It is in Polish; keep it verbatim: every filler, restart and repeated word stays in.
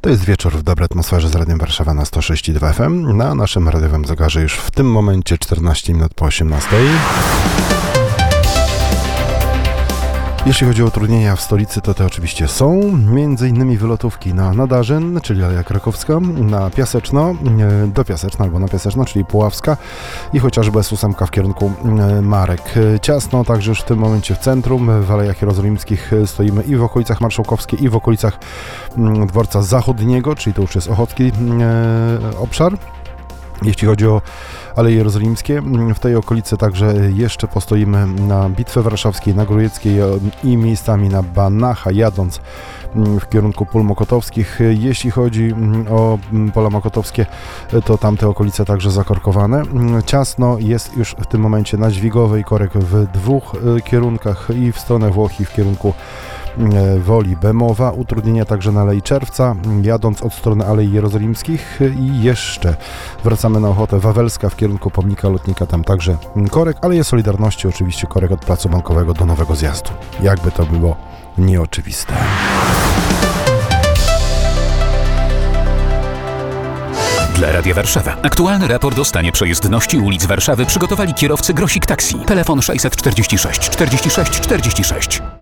To jest wieczór w dobrej atmosferze z Radiem Warszawa na sto sześć i dwa F M. Na naszym radiowym zegarze już w tym momencie czternaście minut po osiemnastej. Jeśli chodzi o utrudnienia w stolicy, to te oczywiście są. Między innymi wylotówki na Nadarzyn, czyli Aleja Krakowska, na Piaseczno, do Piaseczna albo na Piaseczno, czyli Puławska i chociażby S ósem w kierunku Marek. Ciasno także już w tym momencie w centrum, w Alejach Jerozolimskich stoimy i w okolicach Marszałkowskiej, i w okolicach Dworca Zachodniego, czyli to już jest ochocki obszar. Jeśli chodzi o Aleje Jerozolimskie, w tej okolicy także jeszcze postoimy na Bitwie Warszawskiej, na Grujeckiej i miejscami na Banacha, jadąc w kierunku pól mokotowskich. Jeśli chodzi o pola mokotowskie, to tamte okolice także zakorkowane. Ciasno jest już w tym momencie na Dźwigowej, korek w dwóch kierunkach, i w stronę Włoch, i w kierunku Woli Bemowa. Utrudnienia także na Alei Czerwca, jadąc od strony Alei Jerozolimskich, i jeszcze wracamy na Ochotę Wawelska w kierunku Pomnika Lotnika, tam także korek, ale jest Solidarności oczywiście korek od Placu Bankowego do Nowego Zjazdu. Jakby to było nieoczywiste. Dla Radia Warszawa aktualny raport o stanie przejezdności ulic Warszawy przygotowali kierowcy Grosik Taxi. Telefon sześćset czterdzieści sześć czterdzieści sześć czterdzieści sześć.